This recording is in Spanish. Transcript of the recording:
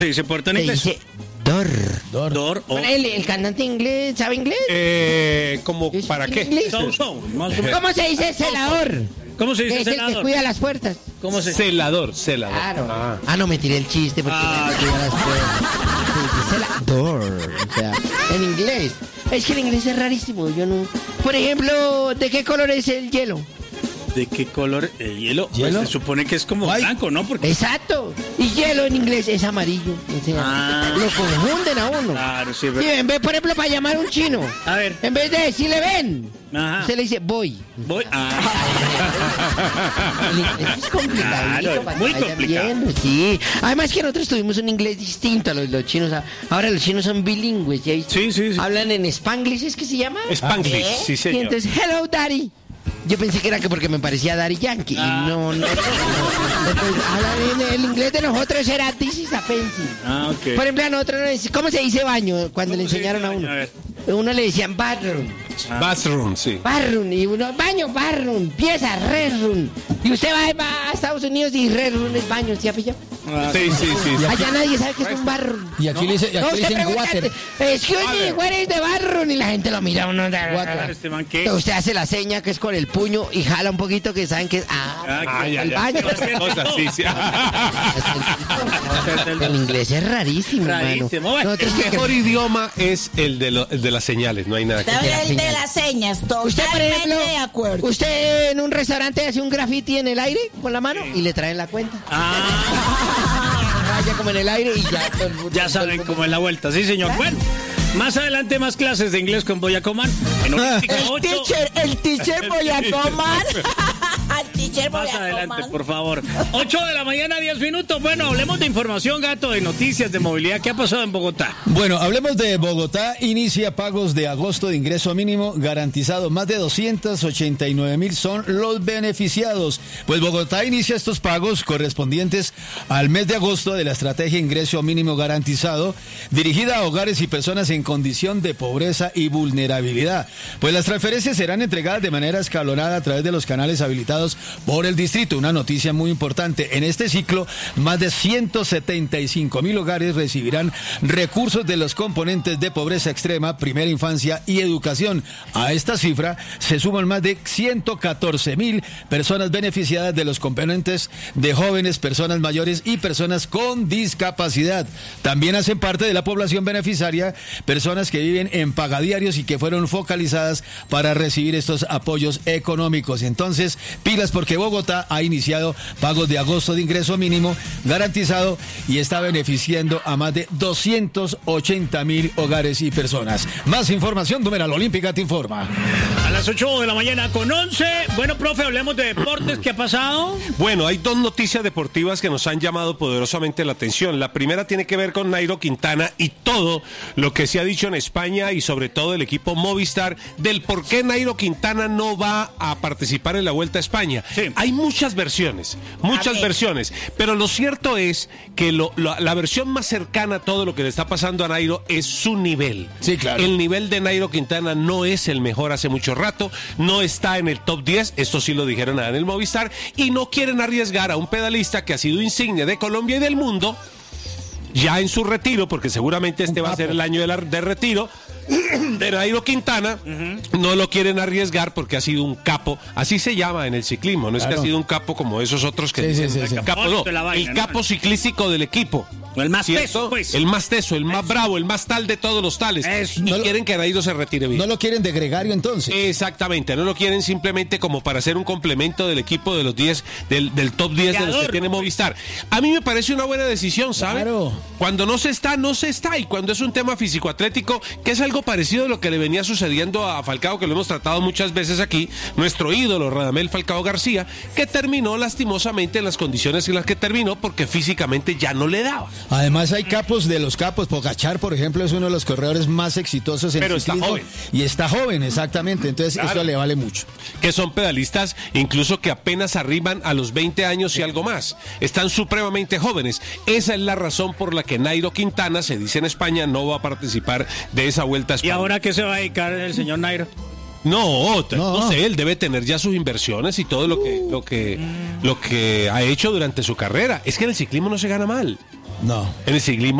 Se dice puerto en Se inglés. dice door. Door o... El cantante inglés, ¿sabe inglés? ¿Cómo ¿Es para qué? inglés? So, más o menos. ¿Cómo se dice celador? ¿Cómo se Que dice es el que celador? cuida las puertas. ¿Cómo se Celador. Claro. No me tiré el chiste porque me cuida las puertas. Se dice celador. O sea, en inglés. Es que el inglés es rarísimo. Yo no. Por ejemplo, ¿de qué color es el hielo? ¿De qué color? ¿El hielo? ¿Hielo? Pues se supone que es como blanco, ¿no? Porque... Exacto. Y hielo en inglés es amarillo. O sea, lo confunden a uno. Claro, sí, Sí, pero... en vez, por ejemplo, para llamar a un chino, A ver. en vez de decirle ven, Ajá. se le dice voy. Voy... El inglés es complicadito. Claro, para muy que vayan complicado. viendo, sí. Además que nosotros tuvimos un inglés distinto a los chinos. Ahora los chinos son bilingües. ¿Ya viste? Sí. Hablan en Spanglish, ¿es que se llama? Spanglish, sí, Y señor. entonces, hello, daddy. Yo pensé que era que porque me parecía Daddy Yankee. Y no. Entonces, hablan en el inglés de nosotros era this is a pencil. ok. Por ejemplo, a nosotros, ¿cómo se dice baño? Cuando le enseñaron a uno. A ver. Uno le decían bathroom. Bathroom, sí. Barroom, y uno, baño, barroom, pieza, resroom. Y usted va a Estados Unidos y resroom es baño, ¿sí ha pillado? Sí. Allá nadie sabe que es un barroom. Y aquí le dicen, usted dicen pregunta, water. excuse me, where is the barroom? Y la gente lo mira a uno. Este man, ¿qué? Usted hace la seña que es con el puño y jala un poquito que saben que es el baño. Cosas, sí. El inglés es rarísimo, Rarísimo. mano. Bueno, Nosotros El que- mejor idioma es el de las señales, no hay nada que... El de las señas, Usted, por totalmente ejemplo, de acuerdo. usted en un restaurante hace un graffiti en el aire con la mano y le traen la cuenta. Vaya como en el aire y ya. todo el mundo- Ya todo el saben mundo- cómo es la vuelta, sí, señor. Bueno, más adelante más clases de inglés con Boyacoman. En Olímpica 8. El teacher voy a tomar. El teacher voy Más a adelante, tomar. por favor. 8 de la mañana, 10 minutos. Bueno, hablemos de información, Gato, de noticias, de movilidad. ¿Qué ha pasado en Bogotá? Bueno, hablemos de Bogotá. Inicia pagos de agosto de ingreso mínimo garantizado. Más de 289,000 son los beneficiados. Pues Bogotá inicia estos pagos correspondientes al mes de agosto de la estrategia ingreso mínimo garantizado, dirigida a hogares y personas en condición de pobreza y vulnerabilidad. Pues las transferencias serán entregadas de manera escalonada a través de los canales habilitados por el distrito. Una noticia muy importante. En este ciclo, más de 175,000 hogares recibirán recursos de los componentes de pobreza extrema, primera infancia y educación. A esta cifra se suman más de 114,000 personas beneficiadas de los componentes de jóvenes, personas mayores y personas con discapacidad. También hacen parte de la población beneficiaria personas que viven en pagadiarios y que fueron focalizadas para recibir estos apoyos económicos. Entonces, pilas porque Bogotá ha iniciado pagos de agosto de ingreso mínimo garantizado y está beneficiando a más de 280,000 hogares y personas. Más información, Numeral Olímpica te informa. A las 8 de la mañana con 11. Bueno, profe, hablemos de deportes. ¿Qué ha pasado? Bueno, hay dos noticias deportivas que nos han llamado poderosamente la atención. La primera tiene que ver con Nairo Quintana y todo lo que se ha dicho en España y sobre todo el equipo Movistar del por qué Nairo Quintana no va a participar en la Vuelta a España. Sí. Hay muchas versiones, pero lo cierto es que la versión más cercana a todo lo que le está pasando a Nairo es su nivel. Sí, claro. El nivel de Nairo Quintana no es el mejor hace mucho rato, no está en el top 10, esto sí lo dijeron en el Movistar, y no quieren arriesgar a un pedalista que ha sido insignia de Colombia y del mundo, ya en su retiro, porque seguramente este va a ser el año de retiro de Nairo Quintana. No lo quieren arriesgar porque ha sido un capo, así se llama en el ciclismo, no es que ha sido un capo como esos otros que Sí, dicen sí. capo, no, De la vaina, el ¿no? capo ciclístico del equipo. El más ¿Cierto? teso, pues. El más teso, el más bravo, el más tal de todos los tales. Eso. Y quieren que Nairo se retire bien. ¿No lo quieren de gregario entonces? Exactamente, no lo quieren simplemente como para hacer un complemento del equipo de los 10, del top 10 de los que tiene Movistar. A mí me parece una buena decisión, ¿sabe? Claro. Cuando no se está, no se está. Y cuando es un tema físico-atlético, que es algo parecido a lo que le venía sucediendo a Falcao, que lo hemos tratado muchas veces aquí, nuestro ídolo Radamel Falcao García, que terminó lastimosamente en las condiciones en las que terminó porque físicamente ya no le daba. Además hay capos de los capos. Pogacar, por ejemplo, es uno de los corredores más exitosos en Pero está ciclismo. joven. Y está joven, exactamente. Entonces Claro. eso le vale mucho. Que son pedalistas incluso que apenas arriban a los 20 años y algo más. Están supremamente jóvenes. Esa es la razón por la que Nairo Quintana, se dice en España, no va a participar de esa Vuelta a ¿Y España. ahora qué se va a dedicar el señor Nairo? No sé, él debe tener ya sus inversiones y todo lo que ha hecho durante su carrera. Es que en el ciclismo no se gana mal. No. En el ciclismo